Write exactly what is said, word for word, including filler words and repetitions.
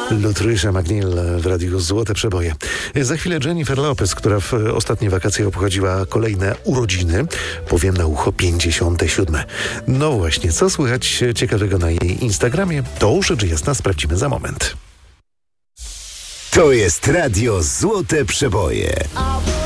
Lutrysza McNeil w Radiu Złote Przeboje. Za chwilę Jennifer Lopez, która w ostatnie wakacje obchodziła kolejne urodziny, powiem na ucho pięćdziesiąte siódme. No właśnie, co słychać ciekawego na jej Instagramie? To rzecz jasna sprawdzimy za moment. To jest Radio Złote Przeboje.